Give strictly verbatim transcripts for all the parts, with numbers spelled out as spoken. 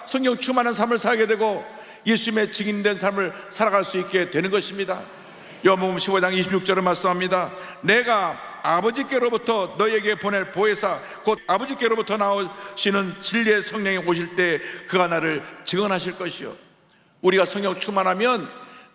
성령 충만한 삶을 살게 되고 예수님의 증인된 삶을 살아갈 수 있게 되는 것입니다. 요한복음 십오 장 이십육 절을 말씀합니다. 내가 아버지께로부터 너에게 보낼 보혜사 곧 아버지께로부터 나오시는 진리의 성령이 오실 때 그가 나를 증언하실 것이요. 우리가 성령 충만하면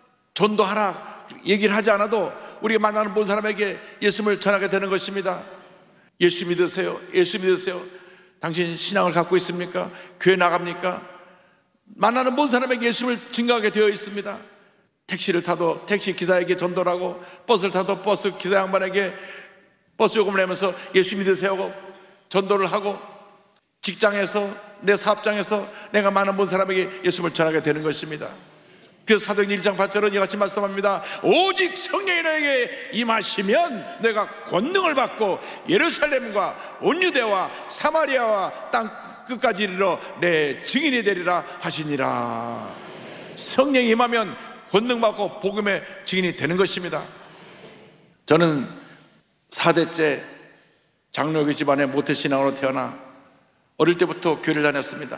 전도하라 얘기를 하지 않아도 우리가 만나는 모든 사람에게 예수님을 전하게 되는 것입니다. 예수 믿으세요? 예수 믿으세요? 당신 신앙을 갖고 있습니까? 교회 나갑니까? 만나는 모든 사람에게 예수님을 증거하게 되어 있습니다. 택시를 타도 택시 기사에게 전도를 하고 버스를 타도 버스 기사 양반에게 버스 요금을 내면서 예수 믿으세요 하고 전도를 하고 직장에서 내 사업장에서 내가 많은 모든 사람에게 예수님을 전하게 되는 것입니다. 그래서 사도행전 일 장 팔 절은 이같이 말씀합니다. 오직 성령이 너에게 임하시면 내가 권능을 받고 예루살렘과 온 유대와 사마리아와 땅 끝까지 이르러 내 증인이 되리라 하시니라. 성령이 임하면 권능 받고 복음의 증인이 되는 것입니다. 저는 사 대째 장로교 집안의 모태신앙으로 태어나 어릴 때부터 교회를 다녔습니다.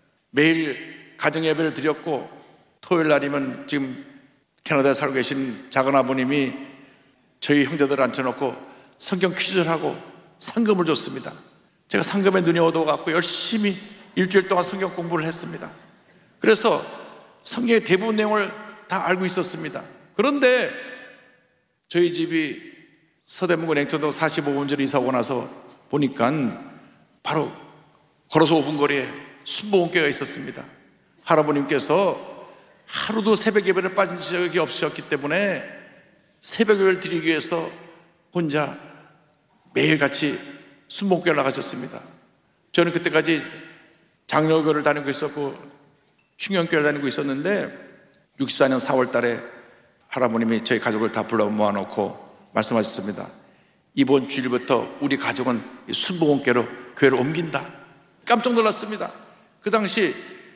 매일 가정예배를 드렸고 토요일 날이면 지금 캐나다에 살고 계신 작은 아버님이 저희 형제들을 앉혀놓고 성경 퀴즈를 하고 상금을 줬습니다. 제가 상금에 눈이 어두워갖고 열심히 일주일 동안 성경 공부를 했습니다. 그래서 성경의 대부분 내용을 다 알고 있었습니다. 그런데 저희 집이 서대문구 냉천동 사십오 번지로 이사 오고 나서 보니까 바로 걸어서 오 분 거리에 순복음교회가 있었습니다. 할아버님께서 하루도 새벽 예배를 빠진 적이 없으셨기 때문에 새벽 예배를 드리기 위해서 혼자 매일같이 순복음교회를 나가셨습니다. 저는 그때까지 장로교를 다니고 있었고 충영교회를 다니고 있었는데 육십사 년 사월 달에 할아버님이 저희 가족을 다 불러 모아놓고 말씀하셨습니다. 이번 주일부터 우리 가족은 순복음교회로 교회를 옮긴다. 깜짝 놀랐습니다. 그 당시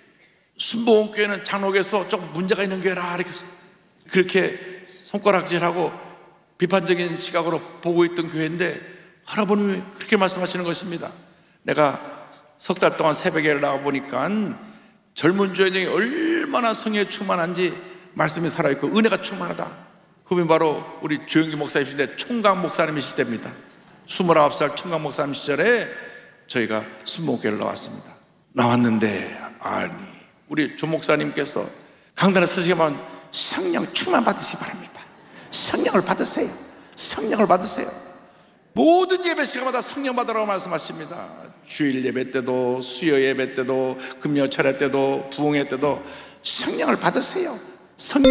순복음교회는 장로교에서 조금 문제가 있는 교회라 이렇게 그렇게 손가락질하고 비판적인 시각으로 보고 있던 교회인데 할아버님이 그렇게 말씀하시는 것입니다. 내가 석 달 동안 새벽에 나가보니까 젊은 조회장이 얼마나 성령에 충만한지 말씀이 살아있고 은혜가 충만하다. 그분이 바로 우리 조영기 목사님이신데 총각 목사님이실 때입니다. 스물아홉 살 총각 목사님 시절에 저희가 순복음교회를 나왔습니다. 나왔는데 아니 우리 조 목사님께서 강단에 서시면 성령 충만 받으시기 바랍니다. 성령을 받으세요. 성령을 받으세요. 모든 예배 시간마다 성령 받으라고 말씀하십니다. 주일 예배 때도 수요 예배 때도 금요 철야 때도 부흥회 때도 성령을 받으세요. 성...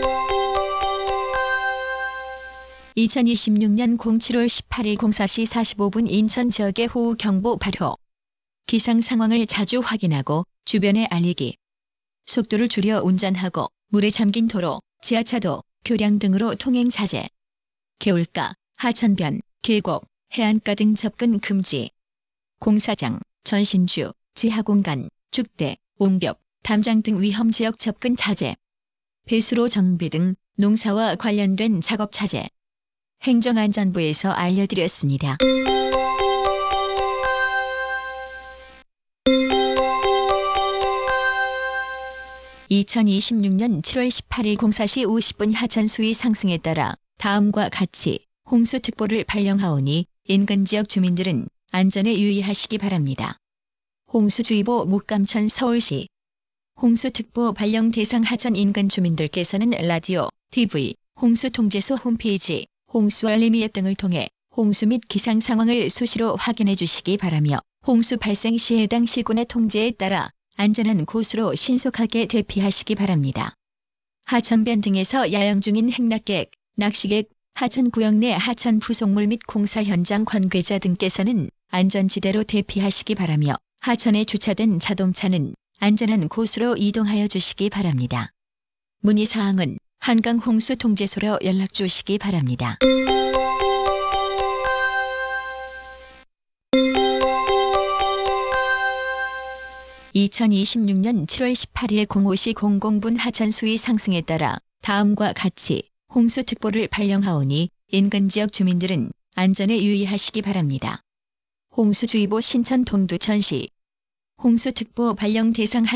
이천이십육 년 칠월 십팔일 공사 시 사십오 분 인천 지역의 호우 경보 발효. 기상 상황을 자주 확인하고 주변에 알리기. 속도를 줄여 운전하고 물에 잠긴 도로, 지하차도, 교량 등으로 통행 자제. 개울가, 하천변, 계곡, 해안가 등 접근 금지. 공사장, 전신주, 지하공간, 죽대, 옹벽, 담장 등 위험지역 접근 자제. 배수로 정비 등 농사와 관련된 작업 자제. 행정안전부에서 알려드렸습니다. 이천이십육 년 칠월 십팔일 공사 시 오십 분 하천 수위 상승에 따라 다음과 같이 홍수특보를 발령하오니 인근 지역 주민들은 안전에 유의하시기 바랍니다. 홍수주의보 목감천 서울시. 홍수특보 발령 대상 하천 인근 주민들께서는 라디오, 티비, 홍수통제소 홈페이지, 홍수알림이 앱 등을 통해 홍수 및 기상 상황을 수시로 확인해 주시기 바라며 홍수 발생 시 해당 시군의 통제에 따라 안전한 곳으로 신속하게 대피하시기 바랍니다. 하천변 등에서 야영 중인 행락객, 낚시객, 하천 구역 내 하천 부속물 및 공사 현장 관계자 등께서는 안전지대로 대피하시기 바라며 하천에 주차된 자동차는 안전한 곳으로 이동하여 주시기 바랍니다. 문의사항은 한강홍수통제소로 연락 주시기 바랍니다. 이천이십육 년 칠월 십팔일 오후 시 공공 분 하천 수위 상승에 따라 다음과 같이 홍수특보를 발령하오니 인근 지역 주민들은 안전에 유의하시기 바랍니다. 홍수주의보 신천 동두천시. 홍수특보 발령 대상